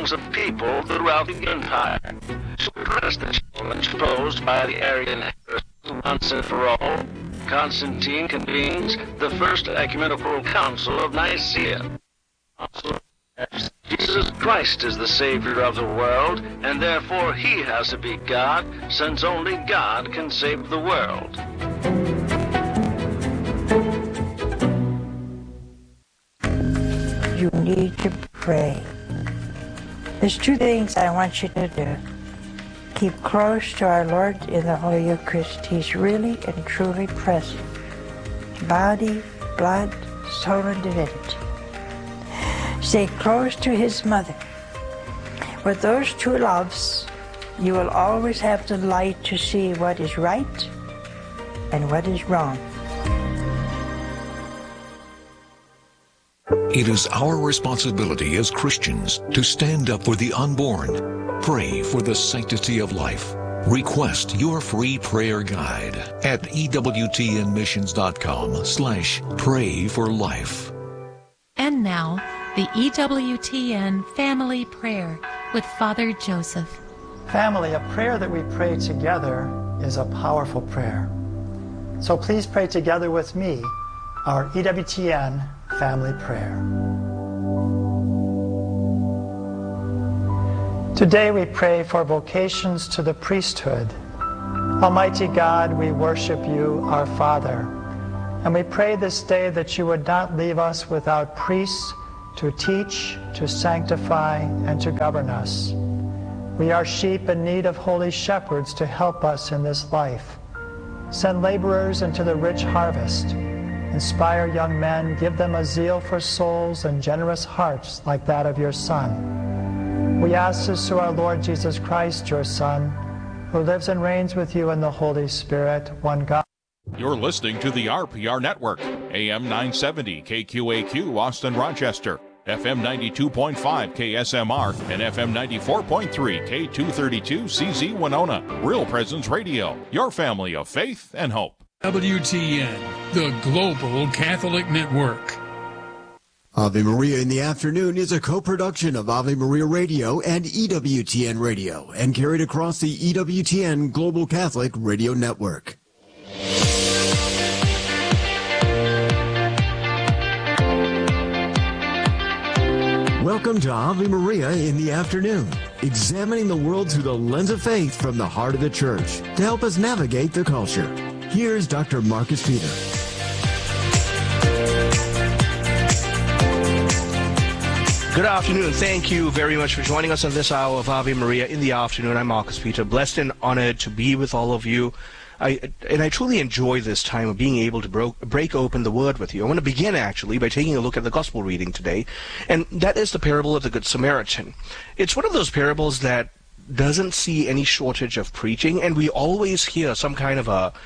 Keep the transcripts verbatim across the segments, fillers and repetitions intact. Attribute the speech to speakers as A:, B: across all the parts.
A: gangs of people throughout the empire to address the challenge posed by the Arian heresy once and for all. Constantine convenes the First Ecumenical Council of Nicaea. Jesus Christ is the Savior of the world, and therefore he has to be God, since only God can save the world.
B: You need to pray. There's two things I want you to do. Keep close to our Lord in the Holy Eucharist. He's really and truly present. Body, blood, soul, and divinity. Stay close to his mother. With those two loves, you will always have the light to see what is right and what is wrong.
C: It is our responsibility as Christians to stand up for the unborn, pray for the sanctity of life. Request your free prayer guide at ewtnmissions.com slash pray for life.
D: And now, the E W T N Family Prayer with Father Joseph.
E: Family, a prayer that we pray together is a powerful prayer. So please pray together with me our E W T N Family Prayer. Today we pray for vocations to the priesthood. Almighty God, we worship you, our Father, and we pray this day that you would not leave us without priests to teach, to sanctify, and to govern us. We are sheep in need of holy shepherds to help us in this life. Send laborers into the rich harvest. Inspire young men, give them a zeal for souls and generous hearts like that of your Son. We ask this through our Lord Jesus Christ, your Son, who lives and reigns with you in the Holy Spirit, one God.
F: You're listening to the R P R Network, A M nine seventy K Q A Q, Austin, Rochester, F M ninety-two point five K S M R, and F M ninety-four point three K two thirty-two C Z Winona. Real Presence Radio, your family of faith and hope.
G: W T N, the Global Catholic Network.
H: Ave Maria in the Afternoon is a co-production of Ave Maria Radio and E W T N Radio and carried across the E W T N Global Catholic Radio Network. Welcome to Ave Maria in the Afternoon, examining the world through the lens of faith from the heart of the Church to help us navigate the culture. Here's Doctor Marcus Peter.
I: Good afternoon. Thank you very much for joining us on this hour of Ave Maria in the Afternoon. I'm Marcus Peter, blessed and honored to be with all of you. I, and I truly enjoy this time of being able to bro- break open the Word with you. I want to begin, actually, by taking a look at the Gospel reading today, and that is the parable of the Good Samaritan. It's one of those parables that doesn't see any shortage of preaching, and we always hear some kind of a,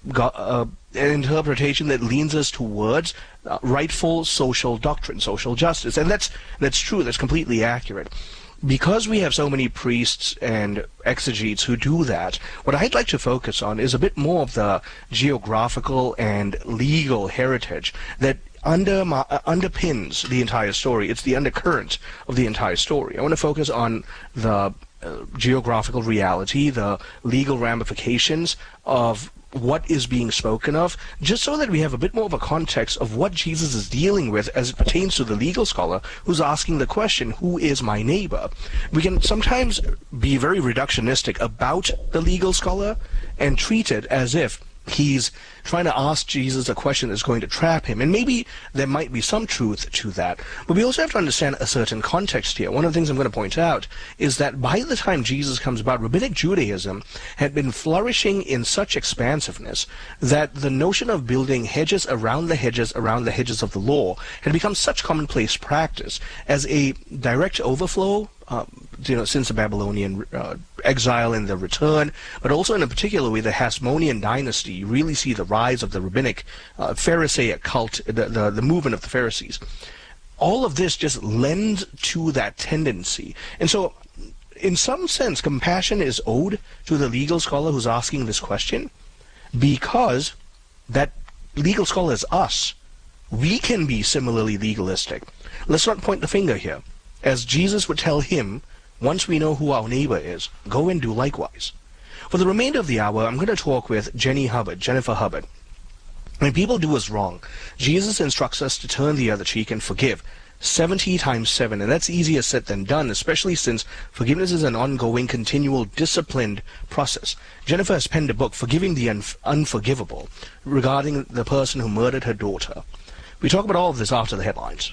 I: a an interpretation that leans us towards uh, rightful social doctrine, social justice, and that's that's true. That's completely accurate. Because we have so many priests and exegetes who do that, what I'd like to focus on is a bit more of the geographical and legal heritage that under, uh, underpins the entire story. It's the undercurrent of the entire story. I want to focus on the uh, geographical reality, the legal ramifications of what is being spoken of, just so that we have a bit more of a context of what Jesus is dealing with as it pertains to the legal scholar who's asking the question, who is my neighbor? We can sometimes be very reductionistic about the legal scholar and treat it as if he's trying to ask Jesus a question that's going to trap him. And maybe there might be some truth to that. But we also have to understand a certain context here. One of the things I'm going to point out is that by the time Jesus comes about, Rabbinic Judaism had been flourishing in such expansiveness that the notion of building hedges around the hedges around the hedges of the law had become such commonplace practice as a direct overflow Uh, you know, since the Babylonian uh, exile and the return, but also in a particular way, the Hasmonean dynasty. You really see the rise of the rabbinic uh, Pharisaic cult, the, the, the movement of the Pharisees. All of this just lends to that tendency. And so, in some sense, compassion is owed to the legal scholar who's asking this question, because that legal scholar is us. We can be similarly legalistic. Let's not point the finger here. as Jesus would tell him, once we know who our neighbor is, go and do likewise. For the remainder of the hour, I'm going to talk with Jenny Hubbard, Jennifer Hubbard. When people do us wrong, Jesus instructs us to turn the other cheek and forgive seventy times seven, and that's easier said than done, especially since forgiveness is an ongoing, continual, disciplined process. Jennifer has penned a book, Forgiving the Unf- Unforgivable, regarding the person who murdered her daughter. We talk about all of this after the headlines.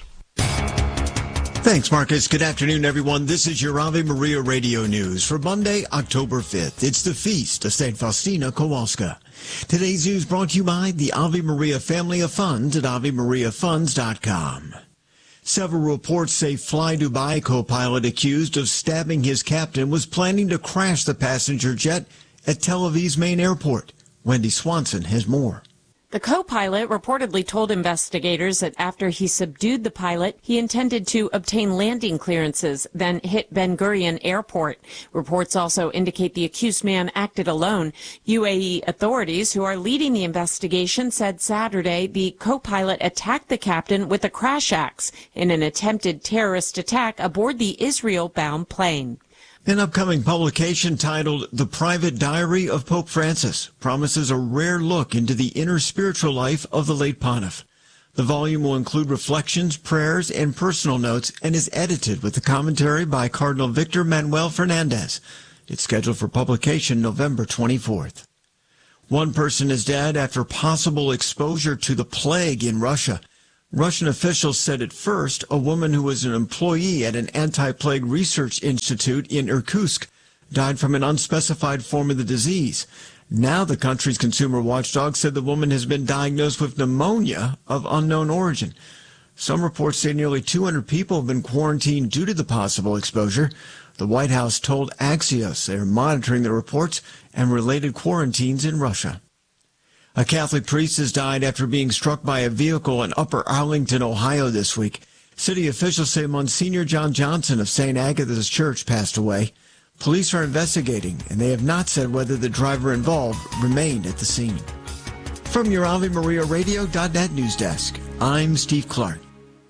H: Thanks, Marcus. Good afternoon, everyone. This is your Ave Maria Radio News for Monday, October fifth. It's the feast of Saint Faustina Kowalska. Today's news brought to you by the Ave Maria Family of Funds at ave maria funds dot com. Several reports say Fly Dubai co-pilot accused of stabbing his captain was planning to crash the passenger jet at Tel Aviv's main airport. Wendy Swanson has more.
J: The co-pilot reportedly told investigators that after he subdued the pilot, he intended to obtain landing clearances, then hit Ben Gurion Airport. Reports also indicate the accused man acted alone. U A E authorities who are leading the investigation said Saturday the co-pilot attacked the captain with a crash axe in an attempted terrorist attack aboard the Israel-bound plane.
H: An upcoming publication titled The Private Diary of Pope Francis promises a rare look into the inner spiritual life of the late pontiff. The volume will include reflections, prayers, and personal notes and is edited with a commentary by Cardinal Victor Manuel Fernandez. It's scheduled for publication November twenty-fourth. One person is dead after possible exposure to the plague in Russia. Russian officials said at first a woman who was an employee at an anti-plague research institute in Irkutsk died from an unspecified form of the disease. Now the country's consumer watchdog said the woman has been diagnosed with pneumonia of unknown origin. Some reports say nearly two hundred people have been quarantined due to the possible exposure. The White House told Axios they are monitoring the reports and related quarantines in Russia. A Catholic priest has died after being struck by a vehicle in Upper Arlington, Ohio this week. City officials say Monsignor John Johnson of Saint Agatha's Church passed away. Police are investigating, and they have not said whether the driver involved remained at the scene. From your Ave Maria Radio dot net news desk, I'm Steve Clark.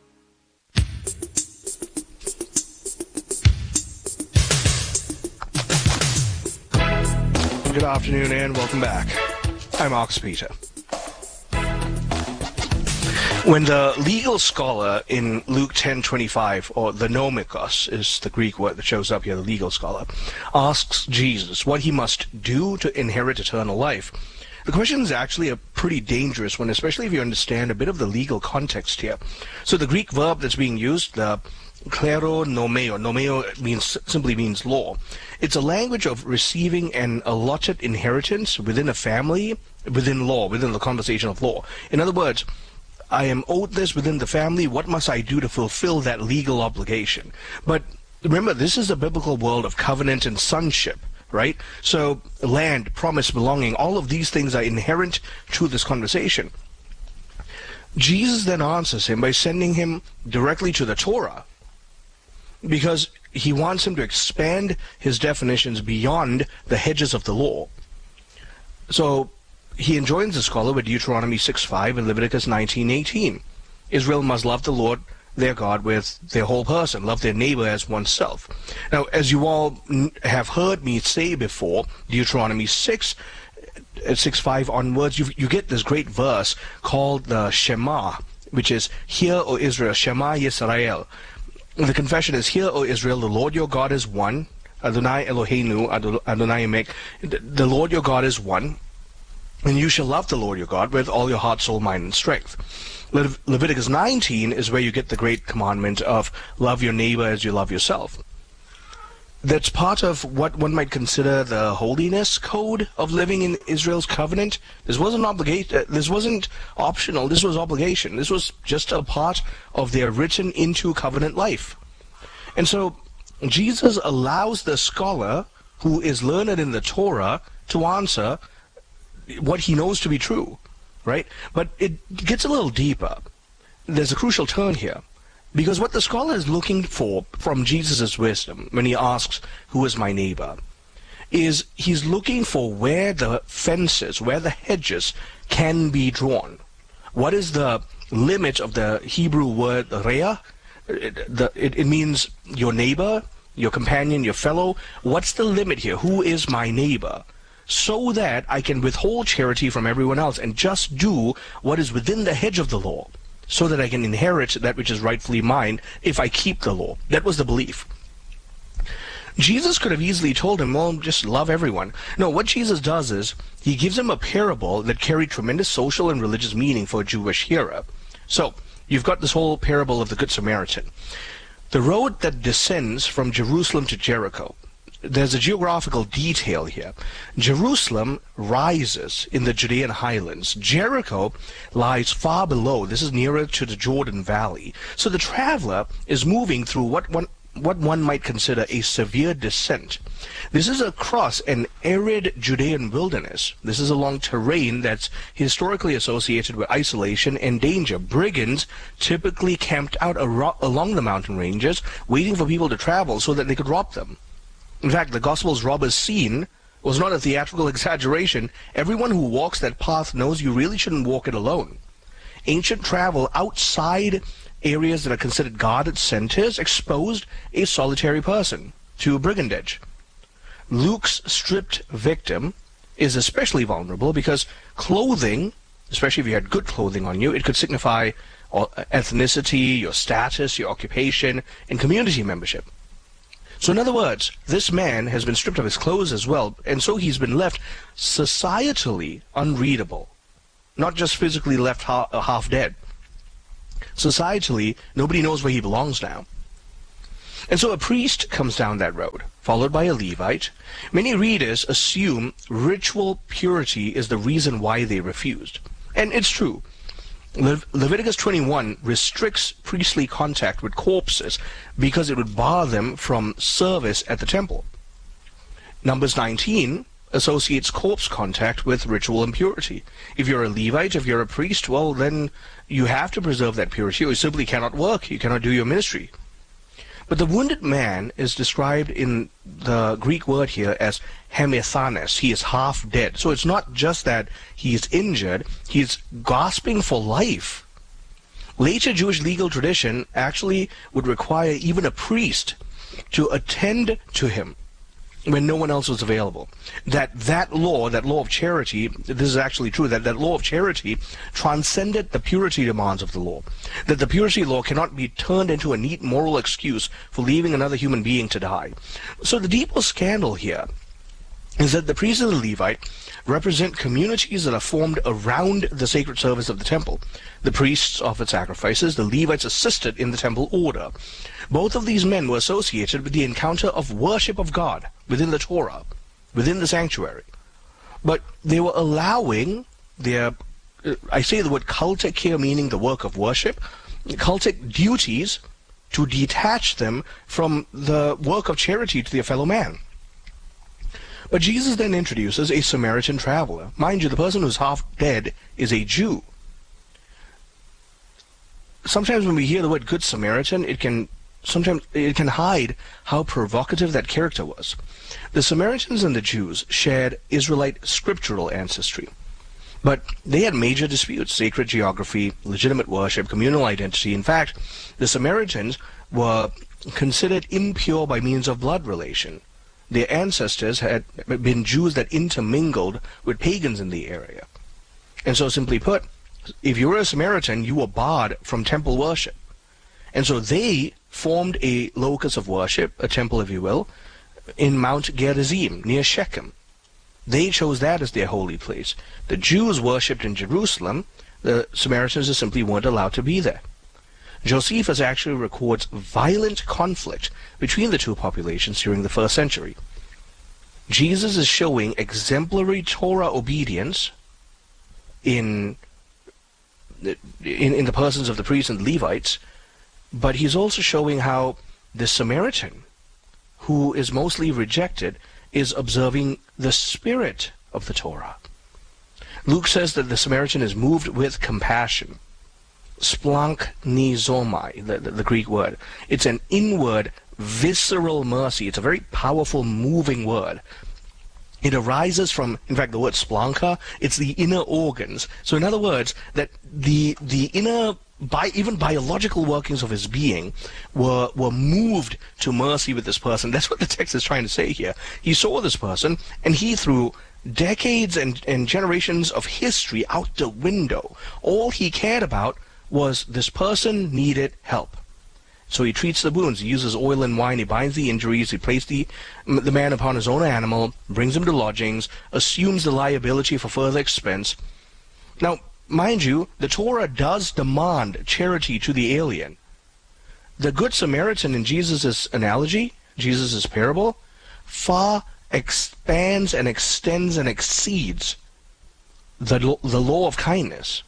I: Good afternoon and welcome back. I'm Marcus Peter. When the legal scholar in Luke ten twenty-five, or the nomikos is the Greek word that shows up here, the legal scholar, asks Jesus what he must do to inherit eternal life, the question is actually a pretty dangerous one, especially if you understand a bit of the legal context here. So the Greek verb that's being used, the klero nomeo, nomeo means simply means law. It's a language of receiving an allotted inheritance within a family, within law, within the conversation of law. In other words, I am owed this within the family. What must I do to fulfill that legal obligation? But remember, this is a biblical world of covenant and sonship, right? So land, promise, belonging, all of these things are inherent to this conversation. Jesus then answers him by sending him directly to the Torah, because he wants him to expand his definitions beyond the hedges of the law. So he enjoins the scholar with Deuteronomy six five and Leviticus nineteen eighteen. Israel must love the Lord their God with their whole person, love their neighbor as oneself. Now, as you all have heard me say before, Deuteronomy six, six five onwards, you, you get this great verse called the Shema, which is, Hear, O Israel, Shema Yisrael. The confession is, Hear, O Israel, the Lord your God is one. Adonai Eloheinu, Adonai Emek. The Lord your God is one. And you shall love the Lord your God with all your heart, soul, mind, and strength. Le- Leviticus nineteen is where you get the great commandment of love your neighbor as you love yourself. That's part of what one might consider the holiness code of living in Israel's covenant. This wasn't obligation. This wasn't optional. This was obligation. This was just a part of their written into covenant life. And so Jesus allows the scholar who is learned in the Torah to answer what he knows to be true, right? But it gets a little deeper. There's a crucial turn here. Because what the scholar is looking for from Jesus' wisdom when he asks, who is my neighbor, is he's looking for where the fences, where the hedges can be drawn. What is the limit of the Hebrew word reah? It, the, it, it means your neighbor, your companion, your fellow. What's the limit here? Who is my neighbor? So that I can withhold charity from everyone else and just do what is within the hedge of the law, so that I can inherit that which is rightfully mine if I keep the law. That was the belief. Jesus could have easily told him, well, just love everyone. No, what Jesus does is, he gives him a parable that carried tremendous social and religious meaning for a Jewish hearer. So, you've got this whole parable of the Good Samaritan. The road that descends from Jerusalem to Jericho. There's a geographical detail here. Jerusalem rises in the Judean highlands. Jericho lies far below. This is nearer to the Jordan Valley. So the traveler is moving through what one what one might consider a severe descent. This is across an arid Judean wilderness. This is along terrain that's historically associated with isolation and danger. Brigands typically camped out along the mountain ranges, waiting for people to travel so that they could rob them. In fact, the Gospel's robbers' scene was not a theatrical exaggeration. Everyone who walks that path knows you really shouldn't walk it alone. Ancient travel outside areas that are considered guarded centers exposed a solitary person to brigandage. Luke's stripped victim is especially vulnerable because clothing, especially if you had good clothing on you, it could signify ethnicity, your status, your occupation, and community membership. So in other words, this man has been stripped of his clothes as well, and so he's been left societally unreadable, not just physically left ha- half dead. Societally, nobody knows where he belongs now. And so a priest comes down that road, followed by a Levite. Many readers assume ritual purity is the reason why they refused. And it's true. Le- Leviticus twenty-one restricts priestly contact with corpses because it would bar them from service at the temple. Numbers nineteen associates corpse contact with ritual impurity. If you're a Levite, if you're a priest, well, then you have to preserve that purity, or you simply cannot work, you cannot do your ministry. But the wounded man is described in the Greek word here as hemethanes. He is half dead. So it's not just that he is injured, he is gasping for life. Later Jewish legal tradition actually would require even a priest to attend to him when no one else was available. That that law, that law of charity, this is actually true, that that law of charity transcended the purity demands of the law. That the purity law cannot be turned into a neat moral excuse for leaving another human being to die. So the deeper scandal here is that the priest and the Levite represent communities that are formed around the sacred service of the temple. The priests offered sacrifices, the Levites assisted in the temple order. Both of these men were associated with the encounter of worship of God within the Torah, within the sanctuary. But they were allowing their, I say the word cultic here, meaning the work of worship, cultic duties, to detach them from the work of charity to their fellow man. But Jesus then introduces a Samaritan traveler. Mind you, the person who's half dead is a Jew. Sometimes when we hear the word Good Samaritan, it can sometimes it can hide how provocative that character was. The Samaritans and the Jews shared Israelite scriptural ancestry, but they had major disputes: sacred geography, legitimate worship, communal identity. In fact, the Samaritans were considered impure by means of blood relation. Their ancestors had been Jews that intermingled with pagans in the area. And so, simply put, if you were a Samaritan, you were barred from temple worship. And so they formed a locus of worship, a temple if you will, in Mount Gerizim, near Shechem. They chose that as their holy place. The Jews worshipped in Jerusalem. The Samaritans just simply weren't allowed to be there. Josephus actually records violent conflict between the two populations during the first century. Jesus is showing exemplary Torah obedience in, in, in the persons of the priests and Levites, but he's also showing how the Samaritan, who is mostly rejected, is observing the spirit of the Torah. Luke says that the Samaritan is moved with compassion. Splanchnizomai, the, the, the Greek word. It's an inward, visceral mercy. It's a very powerful, moving word. It arises from, in fact, the word splancha, it's the inner organs. So in other words, that the the inner by even biological workings of his being, were were moved to mercy with this person. That's what the text is trying to say here. He saw this person, and he threw decades and, and generations of history out the window. All he cared about was this person needed help. So he treats the wounds. He uses oil and wine. He binds the injuries. He places the, the man upon his own animal, brings him to lodgings, assumes the liability for further expense. Now, mind you, the Torah does demand charity to the alien. The Good Samaritan in Jesus' analogy, Jesus' parable, far expands and extends and exceeds the, the law of kindness.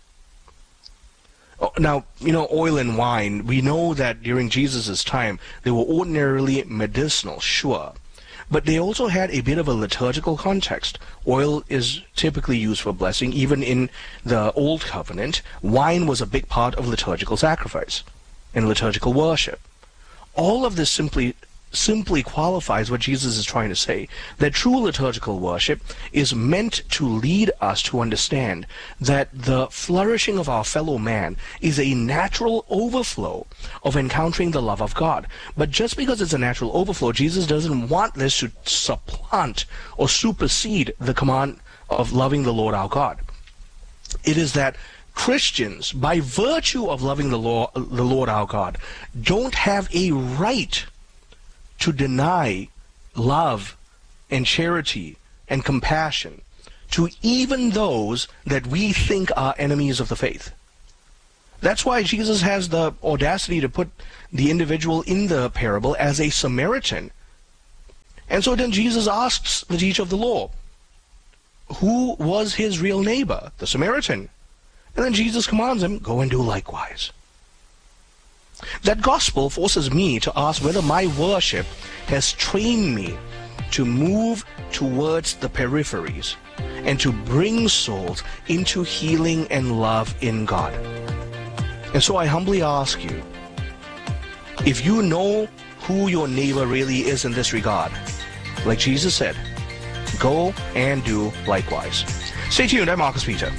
I: Now, you know, oil and wine, we know that during Jesus' time, they were ordinarily medicinal, sure. But they also had a bit of a liturgical context. Oil is typically used for blessing. Even in the Old Covenant, wine was a big part of liturgical sacrifice and liturgical worship. All of this simply simply qualifies what Jesus is trying to say, that true liturgical worship is meant to lead us to understand that the flourishing of our fellow man is a natural overflow of encountering the love of God. But just because it's a natural overflow, Jesus doesn't want this to supplant or supersede the command of loving the Lord our God. It is that Christians, by virtue of loving the Lord, the Lord our God, don't have a right to deny love and charity and compassion to even those that we think are enemies of the faith. That's why Jesus has the audacity to put the individual in the parable as a Samaritan. And so then Jesus asks the teacher of the law, who was his real neighbor? The Samaritan. And then Jesus commands him, go and do likewise. That gospel forces me to ask whether my worship has trained me to move towards the peripheries and to bring souls into healing and love in God. And so I humbly ask you, if you know who your neighbor really is in this regard, like Jesus said, go and do likewise. Stay tuned, I'm Marcus Peter.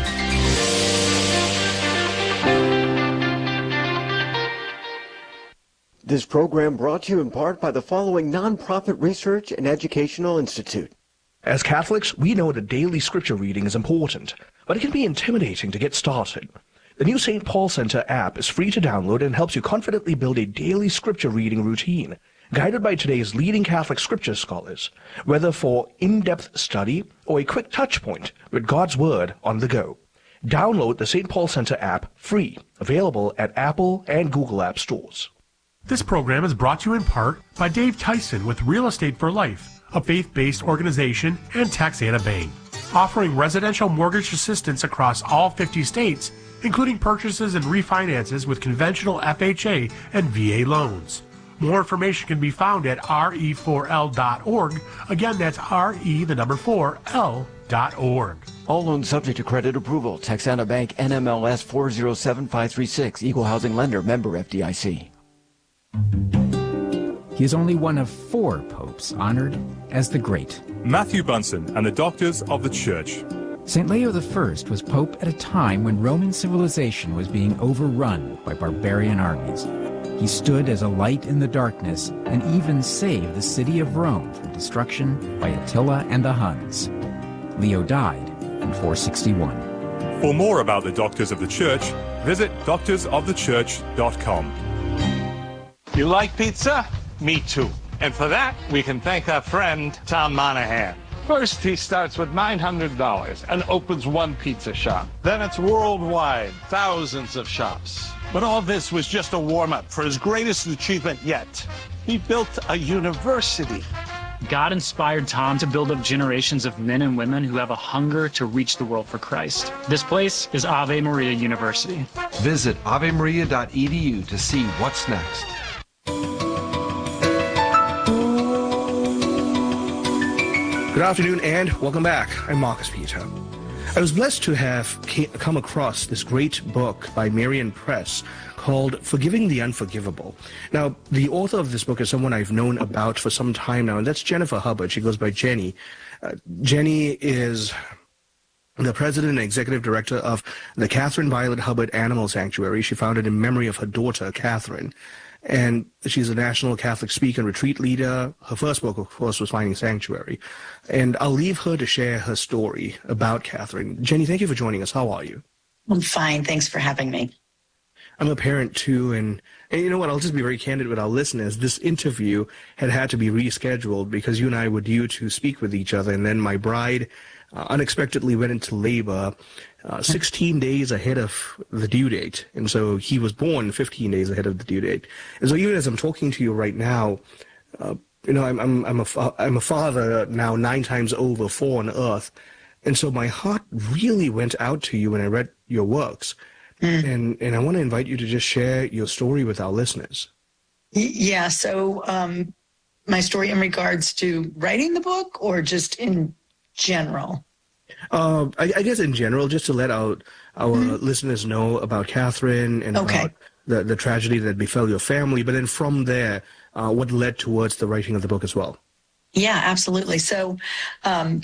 H: This program brought to you in part by the following nonprofit research and educational institute.
I: As Catholics, we know that daily scripture reading is important, but it can be intimidating to get started. The new Saint Paul Center app is free to download and helps you confidently build a daily scripture reading routine, guided by today's leading Catholic scripture scholars, whether for in-depth study or a quick touch point with God's Word on the go. Download the Saint Paul Center app free, available at Apple and Google App Stores.
K: This program is brought to you in part by Dave Tyson with Real Estate for Life, a faith-based organization, and Taxana Bank, offering residential mortgage assistance across all fifty states, including purchases and refinances with conventional F H A and V A loans. More information can be found at R E four L dot org. Again, that's R E, the number four, L dot org.
H: All loans subject to credit approval. Taxana Bank, N M L S four zero seven five three six, Equal Housing Lender, member F D I C.
L: He is only one of four popes honored as the Great.
M: Matthew Bunsen and the Doctors of the Church.
L: Saint Leo the First was pope at a time when Roman civilization was being overrun by barbarian armies. He stood as a light in the darkness and even saved the city of Rome from destruction by Attila and the Huns. Leo died in four sixty-one.
M: For more about the Doctors of the Church, visit doctors of the church dot com.
N: You like pizza? Me too. And for that, we can thank our friend, Tom Monahan. First, he starts with nine hundred dollars and opens one pizza shop. Then it's worldwide, thousands of shops. But all this was just a warm-up for his greatest achievement yet. He built a university.
O: God inspired Tom to build up generations of men and women who have a hunger to reach the world for Christ. This place is Ave Maria University.
P: Visit ave maria dot e d u to see what's next.
I: Good afternoon and welcome back. I'm Marcus Peter. I was blessed to have come across this great book by Marian Press called Forgiving the Unforgivable. Now, the author of this book is someone I've known about for some time now, and that's Jennifer Hubbard. She goes by Jenny. Uh, Jenny is the president and executive director of the Catherine Violet Hubbard Animal Sanctuary. She founded in memory of her daughter, Catherine. And she's a national Catholic speaker and retreat leader. Her first book, of course, was Finding Sanctuary. And I'll leave her to share her story about Catherine. Jenny, thank you for joining us. How are you?
Q: I'm fine. Thanks for having me.
I: I'm a parent, too, and, and you know what? I'll just be very candid with our listeners. This interview had had to be rescheduled because you and I were due to speak with each other, and then my bride uh, unexpectedly went into labor uh, sixteen days ahead of the due date, and so he was born fifteen days ahead of the due date. And so even as I'm talking to you right now, uh, you know, I'm, I'm, I'm, a, I'm a father now nine times over, four on earth, and so my heart really went out to you when I read your works. Mm. And and I want to invite you to just share your story with our listeners.
Q: Yeah, so um, my story in regards to writing the book or just in general?
I: Uh, I, I guess in general, just to let our, our mm-hmm. listeners know about Catherine and okay. about the, the tragedy that befell your family. But then from there, uh, what led towards the writing of the book as well?
Q: Yeah, absolutely. So um,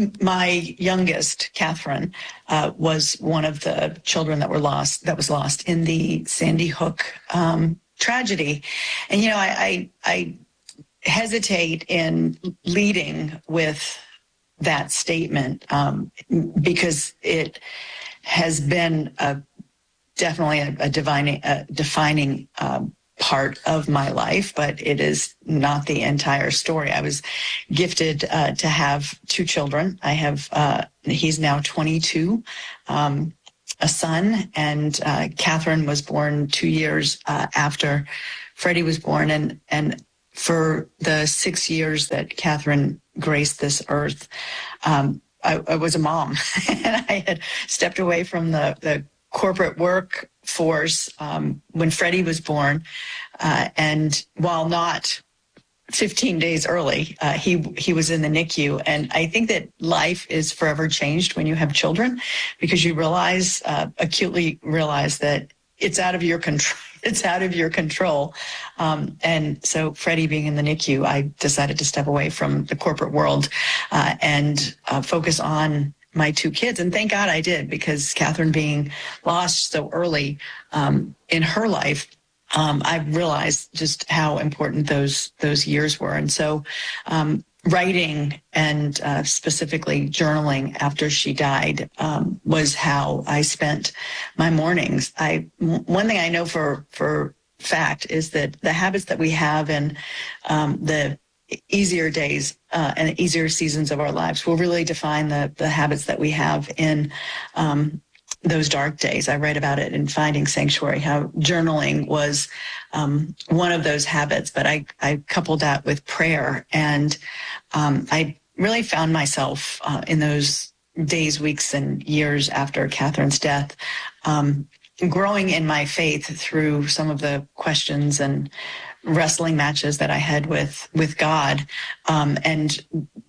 Q: my youngest, Catherine, uh, was one of the children that were lost, that was lost in the Sandy Hook um, tragedy. And, you know, I, I, I hesitate in leading with that statement um, because it has been a, definitely a, a, divining, a defining um, part of my life, but it is not the entire story. I was gifted uh, to have two children. I have, uh, he's now twenty-two, um, a son, and uh, Catherine was born two years uh, after Freddie was born. And, and for the six years that Catherine graced this earth, um, I, I was a mom. And I had stepped away from the, the corporate workforce um, when Freddie was born. Uh, and while not fifteen days early, uh, he he was in the N I C U. And I think that life is forever changed when you have children, because you realize, uh, acutely realize that it's out of your control. It's out of your control. Um, and so Freddie being in the N I C U, I decided to step away from the corporate world uh, and uh, focus on my two kids. And thank God I did, because Catherine being lost so early um, in her life, um, I realized just how important those those years were. And so um, writing and uh, specifically journaling after she died um, was how I spent my mornings. I one thing I know for for fact is that the habits that we have in um, the easier days uh, and easier seasons of our lives will really define the the habits that we have in um, those dark days. I write about it in Finding Sanctuary, how journaling was um, one of those habits, but I, I coupled that with prayer. And um, I really found myself uh, in those days, weeks, and years after Catherine's death, um, growing in my faith through some of the questions and wrestling matches that I had with, with God. Um, and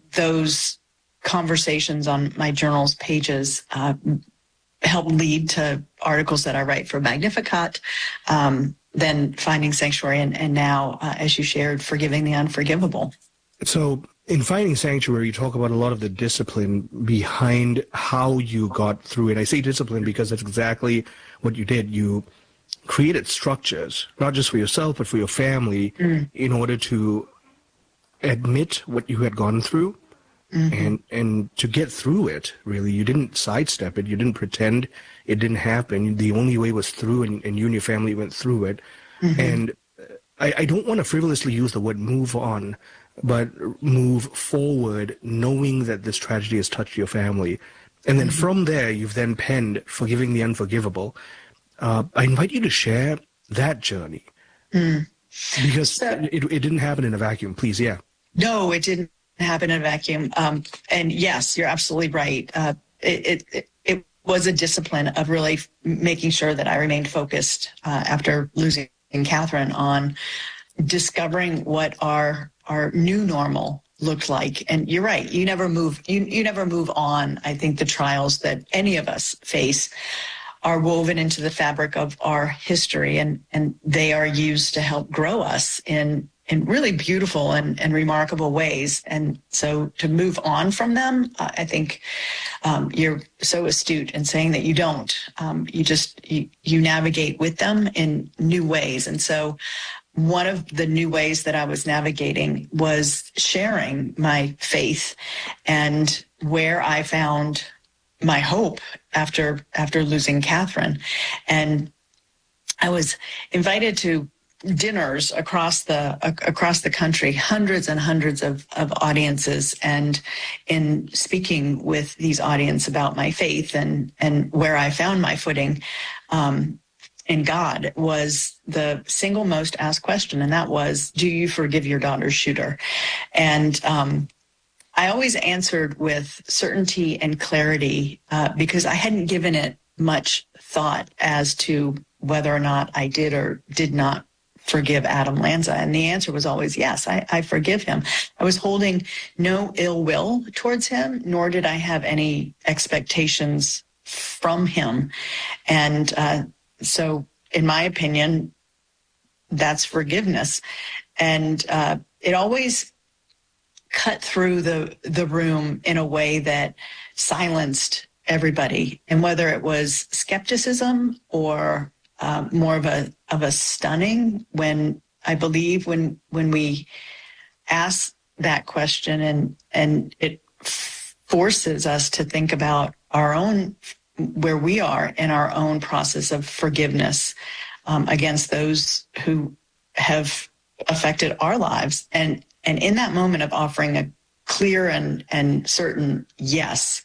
Q: those conversations on my journal's pages uh, helped lead to articles that I write for Magnificat, um, then Finding Sanctuary, and, and now, uh, as you shared, Forgiving the Unforgivable.
I: So in Finding Sanctuary, you talk about a lot of the discipline behind how you got through it. I say discipline because that's exactly what you did. You created structures, not just for yourself, but for your family, mm. in order to admit what you had gone through. Mm-hmm. And and to get through it, really, you didn't sidestep it. You didn't pretend it didn't happen. The only way was through, and, and you and your family went through it. Mm-hmm. And I, I don't want to frivolously use the word move on, but move forward, knowing that this tragedy has touched your family. And then mm-hmm. from there, you've then penned Forgiving the Unforgivable. Uh, I invite you to share that journey. Mm. Because so, it, it didn't happen in a vacuum. Please, yeah.
Q: No, it didn't happen in a vacuum. Um, and yes, you're absolutely right. Uh, it, it, it was a discipline of really f- making sure that I remained focused uh, after losing Catherine on discovering what our our new normal looked like. And you're right. You never move. You you never move on. I think the trials that any of us face are woven into the fabric of our history, and and they are used to help grow us in in really beautiful and, and remarkable ways. And so to move on from them, uh, I think um, you're so astute in saying that you don't. Um, you just, you, you navigate with them in new ways. And so one of the new ways that I was navigating was sharing my faith and where I found my hope after after losing Catherine. And I was invited to dinners across the uh, across the country, hundreds and hundreds of, of audiences, and in speaking with these audience about my faith and and where I found my footing um, in God was the single most asked question, and that was, "Do you forgive your daughter's shooter?" And um, I always answered with certainty and clarity uh, because I hadn't given it much thought as to whether or not I did or did not forgive Adam Lanza. And the answer was always yes, I, I forgive him. I was holding no ill will towards him, nor did I have any expectations from him. And uh, so, in my opinion, that's forgiveness. And uh, it always cut through the, the room in a way that silenced everybody. And whether it was skepticism or uh, more of a of a stunning, when I believe when when we ask that question and and it forces us to think about our own, where we are in our own process of forgiveness um, against those who have affected our lives. And and in that moment of offering a clear and, and certain yes,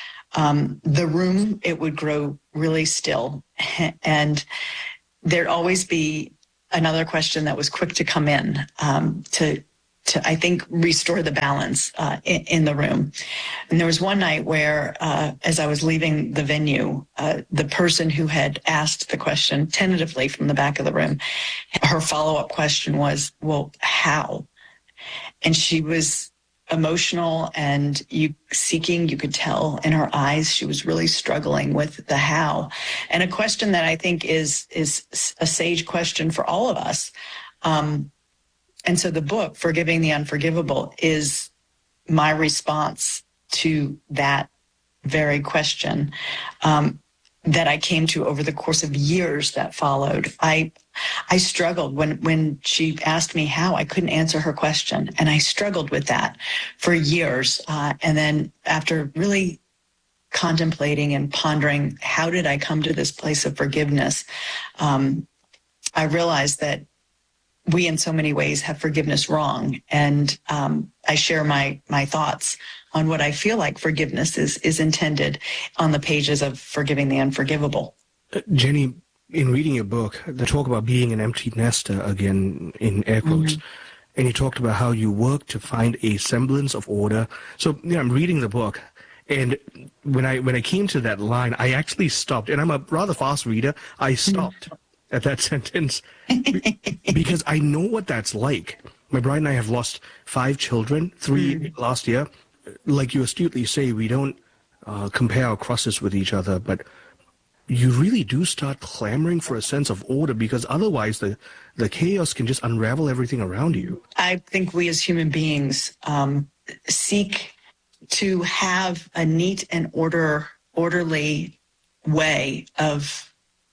Q: um, the room, it would grow really still. And there'd always be another question that was quick to come in um, to, to, I think, restore the balance uh, in, in the room. And there was one night where, uh, as I was leaving the venue, uh, the person who had asked the question tentatively from the back of the room, her follow-up question was, well, how? And she was emotional and you seeking, you could tell in her eyes, she was really struggling with the how. And a question that I think is, is a sage question for all of us. Um, and so the book, Forgiving the Unforgivable, is my response to that very question um, that I came to over the course of years that followed. I I struggled when, when she asked me how, I couldn't answer her question. And I struggled with that for years. Uh, and then after really contemplating and pondering, how did I come to this place of forgiveness? Um, I realized that we in so many ways have forgiveness wrong. And um, I share my my thoughts on what I feel like forgiveness is, is intended on the pages of Forgiving the Unforgivable.
I: Uh, Jenny, in reading your book, the talk about being an empty nester, again, in air quotes, mm-hmm. and you talked about how you worked to find a semblance of order. So, you know, I'm reading the book, and when I when I came to that line, I actually stopped, and I'm a rather fast reader. I stopped mm-hmm. at that sentence because I know what that's like. My bride and I have lost five children, three mm-hmm. last year. Like you astutely say, we don't uh, compare our crosses with each other, but you really do start clamoring for a sense of order, because otherwise the, the chaos can just unravel everything around you.
Q: I think we as human beings um, seek to have a neat and order, orderly way of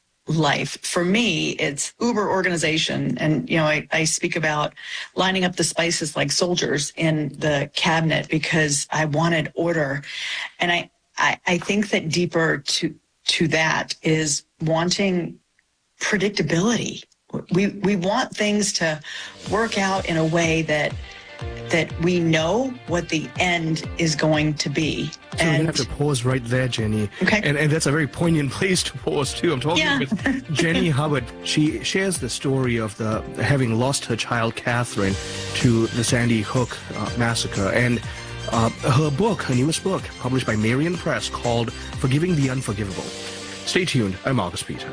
Q: life. For me, it's uber organization. And, you know, I, I speak about lining up the spices like soldiers in the cabinet because I wanted order. And I, I, I think that deeper to to that is wanting predictability. We we want things to work out in a way that that we know what the end is going to be.
I: So and we have to pause right there, Jenny.
Q: Okay.
I: And, and that's a very poignant place to pause, too. I'm talking
Q: yeah.
I: with Jenny Hubbard. She shares the story of the having lost her child, Catherine, to the Sandy Hook uh, massacre. And uh, her book, her newest book, published by Marian Press, called Forgiving the Unforgivable. Stay tuned. I'm Marcus Peter.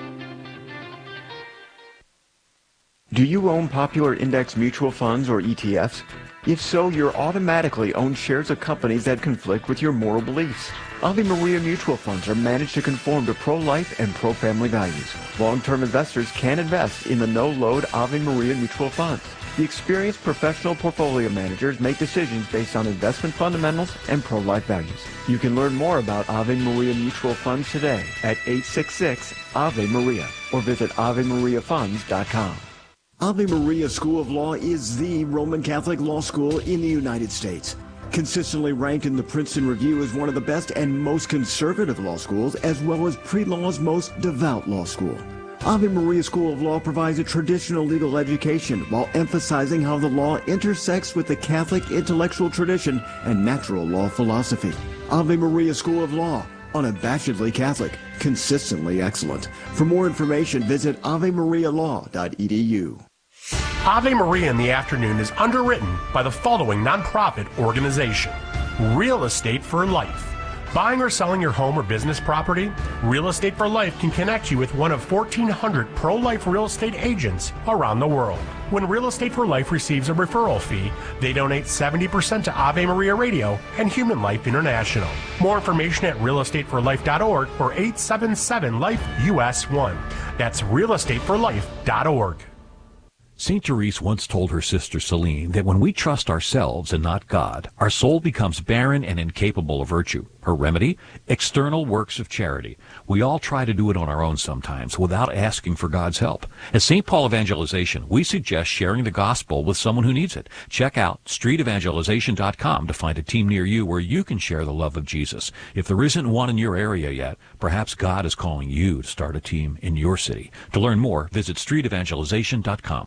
R: Do you own popular index mutual funds or E T Fs? If so, you're automatically own shares of companies that conflict with your moral beliefs. Ave Maria mutual funds are managed to conform to pro-life and pro-family values. Long-term investors can invest in the no-load Ave Maria mutual funds. The experienced professional portfolio managers make decisions based on investment fundamentals and pro-life values. You can learn more about Ave Maria Mutual Funds today at eight six six Ave Maria or visit ave maria funds dot com.
H: Ave Maria School of Law is the Roman Catholic law school in the United States. Consistently ranked in the Princeton Review as one of the best and most conservative law schools, as well as pre-law's most devout law school. Ave Maria School of Law provides a traditional legal education while emphasizing how the law intersects with the Catholic intellectual tradition and natural law philosophy. Ave Maria School of Law, unabashedly Catholic, consistently excellent. For more information, visit ave maria law dot e d u.
K: Ave Maria in the Afternoon is underwritten by the following nonprofit organization: Real Estate for Life. Buying or selling your home or business property? Real Estate for Life can connect you with one of fourteen hundred pro-life real estate agents around the world. When Real Estate for Life receives a referral fee, they donate seventy percent to Ave Maria Radio and Human Life International. More information at real estate for life dot org or eight seven seven life U S one. That's real estate for life dot org.
S: Saint Therese once told her sister Celine that when we trust ourselves and not God, our soul becomes barren and incapable of virtue. Her remedy? External works of charity. We all try to do it on our own sometimes without asking for God's help. At Saint Paul Evangelization, we suggest sharing the gospel with someone who needs it. Check out street evangelization dot com to find a team near you where you can share the love of Jesus. If there isn't one in your area yet, perhaps God is calling you to start a team in your city. To learn more, visit street evangelization dot com.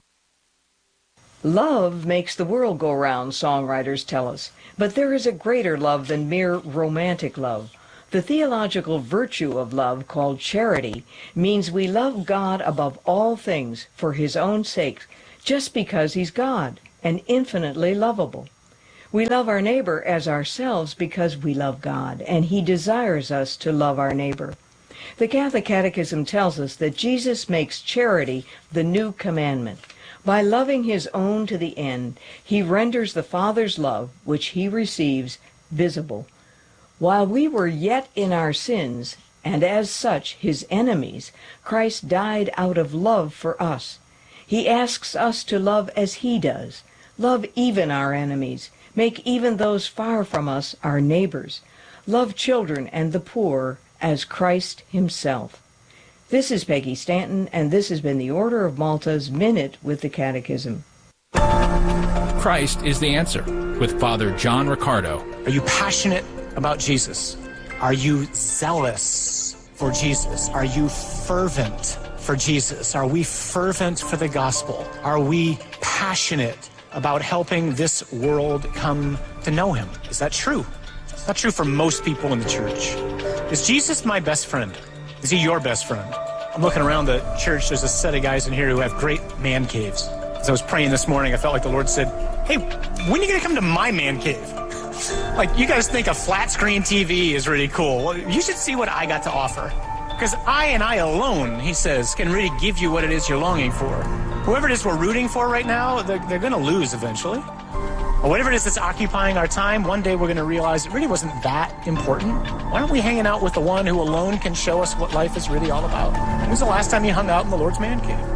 T: Love makes the world go round, songwriters tell us. But there is a greater love than mere romantic love. The theological virtue of love, called charity, means we love God above all things for his own sake, just because he's God and infinitely lovable. We love our neighbor as ourselves because we love God, and he desires us to love our neighbor. The Catholic Catechism tells us that Jesus makes charity the new commandment. By loving his own to the end, he renders the Father's love, which he receives, visible. While we were yet in our sins, and as such his enemies, Christ died out of love for us. He asks us to love as he does. Love even our enemies. Make even those far from us our neighbors. Love children and the poor as Christ himself. This is Peggy Stanton, and this has been the Order of Malta's Minute with the Catechism.
U: Christ is the answer, with Father John Riccardo.
V: Are you passionate about Jesus? Are you zealous for Jesus? Are you fervent for Jesus? Are we fervent for the gospel? Are we passionate about helping this world come to know him? Is that true? It's not true for most people in the church. Is Jesus my best friend? Is he your best friend? I'm looking around the church. There's a set of guys in here who have great man caves. As I was praying this morning, I felt like the Lord said, hey, when are you going to come to my man cave? Like, you guys think a flat screen T V is really cool. Well, you should see what I got to offer. Because I and I alone, he says, can really give you what it is you're longing for. Whoever it is we're rooting for right now, they're, they're going to lose eventually. Or whatever it is that's occupying our time, one day we're going to realize it really wasn't that important. Why aren't we hanging out with the one who alone can show us what life is really all about? When was the last time you hung out in the Lord's man cave?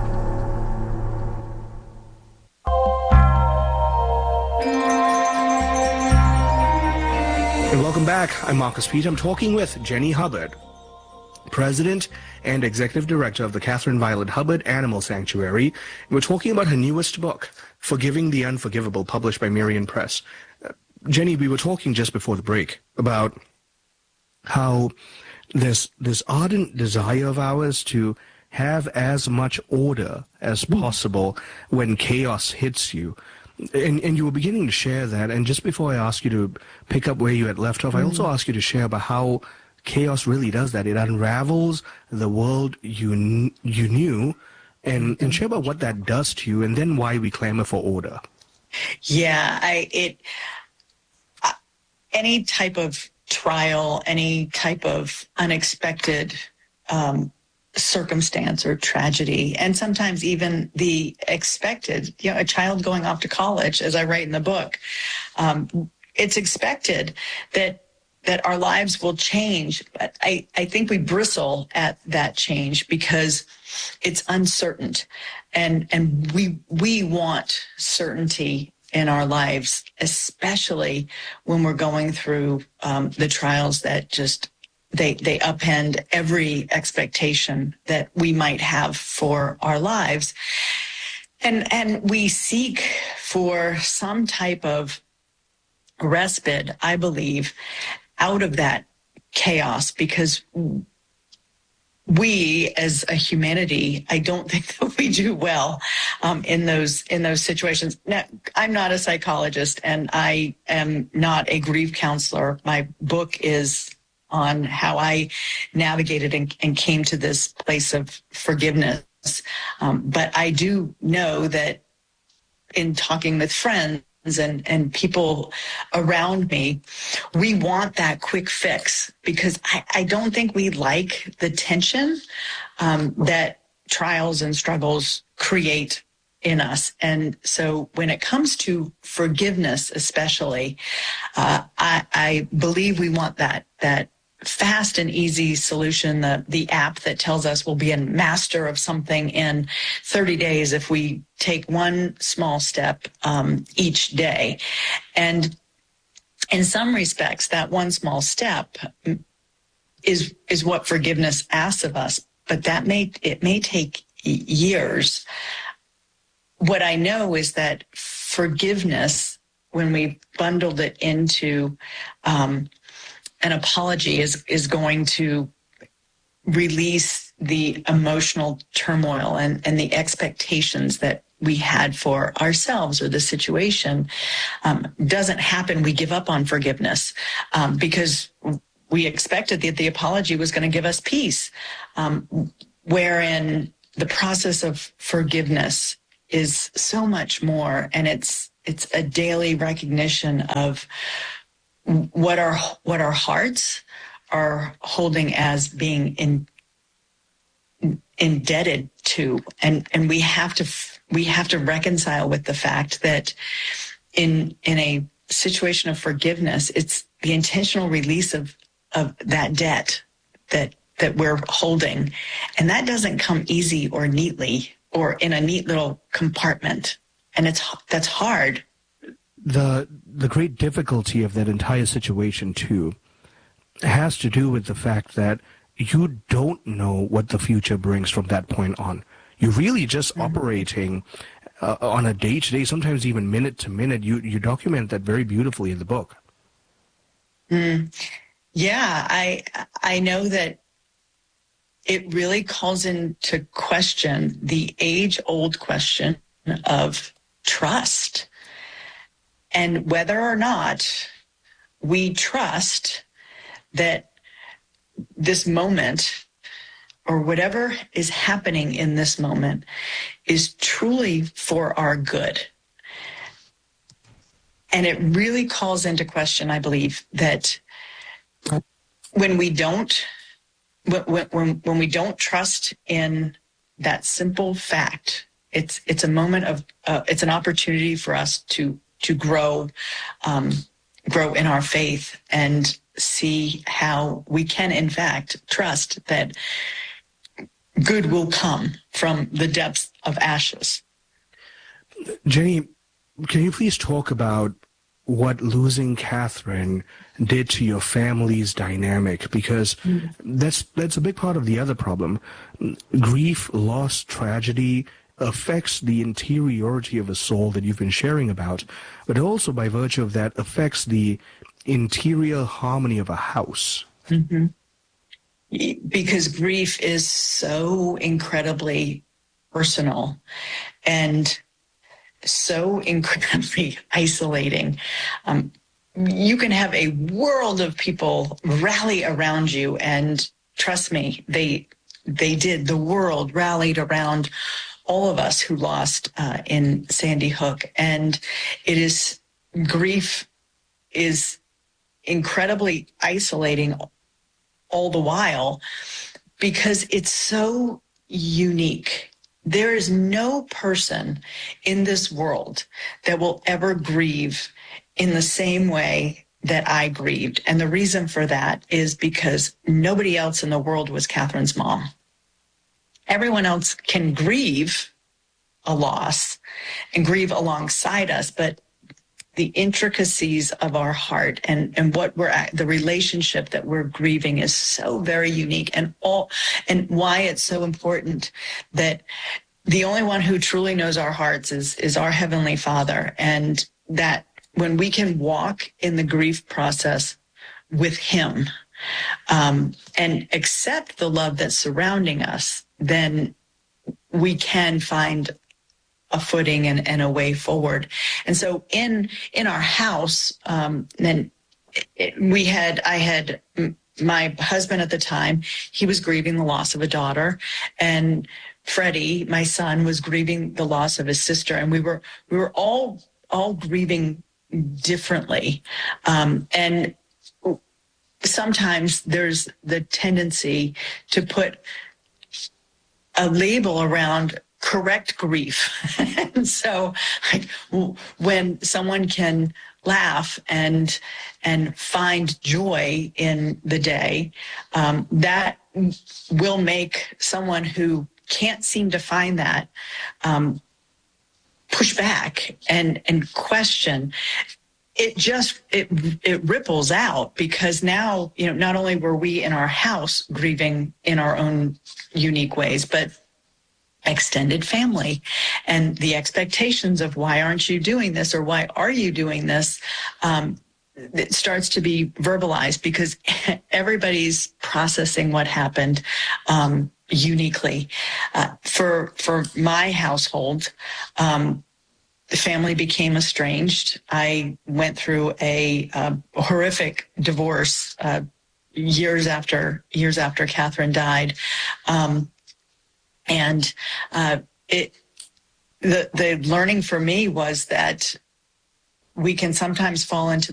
I: And welcome back. I'm Marcus Peter. I'm talking with Jenny Hubbard, President and Executive Director of the Catherine Violet Hubbard Animal Sanctuary. And we're talking about her newest book, Forgiving the Unforgivable, published by Marian Press. Uh, Jenny, we were talking just before the break about how there's this ardent desire of ours to have as much order as possible when chaos hits you. And, and you were beginning to share that. And just before I ask you to pick up where you had left off, I also ask you to share about how chaos really does that. It unravels the world you you knew, and, and share about what that does to you, and then why we clamor for order.
Q: Yeah, I it uh, any type of trial, any type of unexpected um, circumstance or tragedy, and sometimes even the expected, you know, a child going off to college, as I write in the book, um, it's expected that that our lives will change. But I, I think we bristle at that change because it's uncertain. And, and we, we want certainty in our lives, especially when we're going through um, the trials that just, they, they upend every expectation that we might have for our lives. And, and we seek for some type of respite, I believe, out of that chaos, because we as a humanity, I don't think that we do well um, in those in those situations. Now, I'm not a psychologist and I am not a grief counselor. My book is on how I navigated and, and came to this place of forgiveness. Um, but I do know that in talking with friends and, and people around me, we want that quick fix because I, I don't think we like the tension um, that trials and struggles create in us. And so when it comes to forgiveness, especially, uh, I, I believe we want that, that fast and easy solution, the, the app that tells us we'll be a master of something in thirty days if we take one small step um, each day. And in some respects, that one small step is, is what forgiveness asks of us, but that may, it may take years. What I know is that forgiveness, when we bundled it into um, an apology, is is going to release the emotional turmoil and, and the expectations that we had for ourselves or the situation. Um, doesn't happen, we give up on forgiveness um, because we expected that the apology was going to give us peace, um, wherein the process of forgiveness is so much more, and it's it's a daily recognition of what our what our hearts are holding as being in, indebted to, and and we have to we have to reconcile with the fact that in in a situation of forgiveness, it's the intentional release of of that debt that that we're holding, and that doesn't come easy or neatly or in a neat little compartment, and it's that's hard.
I: The the great difficulty of that entire situation, too, has to do with the fact that you don't know what the future brings from that point on. You're really just mm-hmm. operating uh, on a day-to-day, sometimes even minute-to-minute. You, you document that very beautifully in the book.
Q: Mm. Yeah, I I know that it really calls into question the age-old question of trust. And whether or not we trust that this moment or whatever is happening in this moment is truly for our good. And it really calls into question, I believe, that when we don't, when, when, when we don't trust in that simple fact, it's, it's a moment of, uh, it's an opportunity for us to to grow, um, grow in our faith and see how we can, in fact, trust that good will come from the depths of ashes.
I: Jenny, can you please talk about what losing Catherine did to your family's dynamic? Because mm. that's that's a big part of the other problem. Grief, loss, tragedy affects the interiority of a soul that you've been sharing about, but also by virtue of that affects the interior harmony of a house.
Q: Mm-hmm. Because grief is so incredibly personal and so incredibly isolating. Um, you can have a world of people rally around you, and trust me, they they did. The world rallied around all of us who lost uh, in Sandy Hook. And it is, grief is incredibly isolating all the while because it's so unique. There is no person in this world that will ever grieve in the same way that I grieved. And the reason for that is because nobody else in the world was Catherine's mom. Everyone else can grieve a loss and grieve alongside us, but the intricacies of our heart and, and what we're at, the relationship that we're grieving is so very unique, and all, and why it's so important that the only one who truly knows our hearts is, is our Heavenly Father. And that when we can walk in the grief process with Him, um, and accept the love that's surrounding us, then we can find a footing and, and a way forward. And so in in our house, um, then it, we had, I had my husband at the time, he was grieving the loss of a daughter, and Freddie, my son, was grieving the loss of his sister, and we were we were all all grieving differently. Um, and sometimes there's the tendency to put a label around correct grief. And so like, when someone can laugh and and find joy in the day, um, that will make someone who can't seem to find that um, push back and and question. It just it it ripples out, because now, you know, not only were we in our house grieving in our own unique ways, but extended family and the expectations of why aren't you doing this, or why are you doing this, um, it starts to be verbalized, because everybody's processing what happened um, uniquely. Uh, for for my household, um, the family became estranged. I went through a, a horrific divorce uh, years after years after Catherine died. Um, And uh, it, the the learning for me was that we can sometimes fall into